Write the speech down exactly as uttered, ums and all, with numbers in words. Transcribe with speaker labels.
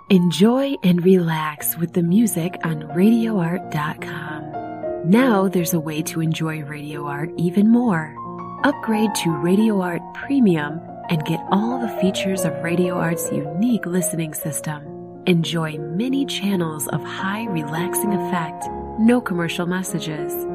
Speaker 1: Enjoy and relax with the music on radio art dot com. Now there's a way to enjoy Radio Art even more. Upgrade to Radio Art Premium and get all the features of Radio Art's unique listening system. Enjoy many channels of high relaxing effect, no commercial messages,